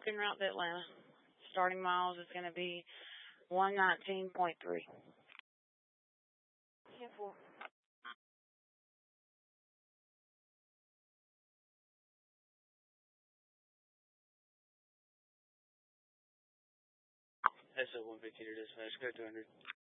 en route to Atlanta. Starting miles is going to be 119.3. Yeah, 4. SO 150 to dispatch, go 200.